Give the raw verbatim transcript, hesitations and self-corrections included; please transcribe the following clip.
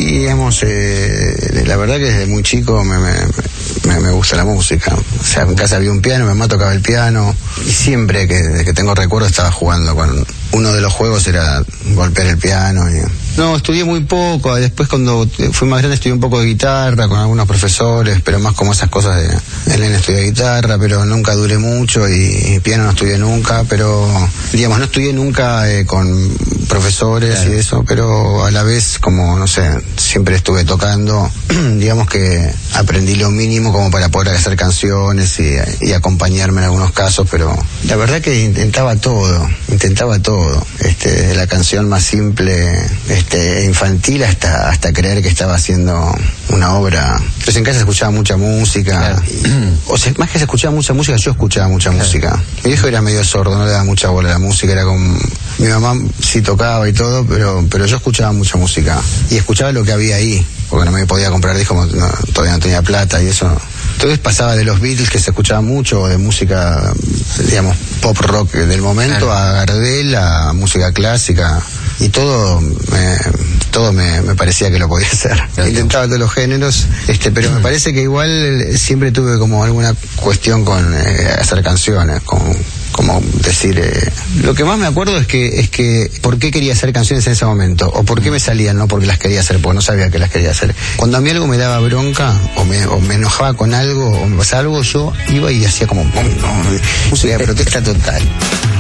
digamos, eh, la verdad que desde muy chico me, me, me, me gusta la música. O sea, en casa había un piano, mi mamá tocaba el piano, y siempre que, desde que tengo recuerdo estaba jugando con... Uno de los juegos era golpear el piano. Y... No, estudié muy poco. Después, cuando fui más grande, estudié un poco de guitarra con algunos profesores, pero más como esas cosas de... Elena estudié guitarra, pero nunca duré mucho, y, y piano no estudié nunca, pero, digamos, no estudié nunca eh, con profesores, claro, y eso, pero a la vez, como, no sé, siempre estuve tocando, digamos que aprendí lo mínimo como para poder hacer canciones y, y acompañarme en algunos casos, pero la verdad que intentaba todo, intentaba todo. Este, desde la canción más simple, este, infantil, hasta hasta creer que estaba haciendo una obra. Entonces en casa se escuchaba mucha música, claro, y, o sea, más que se escuchaba mucha música, yo escuchaba mucha, claro, música. Mi viejo era medio sordo, no le daba mucha bola a la música, era como... Mi mamá sí tocaba y todo, pero pero yo escuchaba mucha música, y escuchaba lo que había ahí, porque no me podía comprar discos, no, todavía no tenía plata y eso. Entonces pasaba de los Beatles, que se escuchaba mucho, de música, digamos, pop rock del momento, claro, a Gardel, a música clásica, y todo me, todo me, me parecía que lo podía hacer. Claro. Intentaba todos los géneros, este, pero me parece que igual siempre tuve como alguna cuestión con eh, hacer canciones, con... como decir, eh, lo que más me acuerdo es que es que por qué quería hacer canciones en ese momento, o por qué me salían, no porque las quería hacer, porque no sabía que las quería hacer. Cuando a mí algo me daba bronca, o me, o me enojaba con algo, o me pasaba algo, yo iba y hacía como música de protesta total.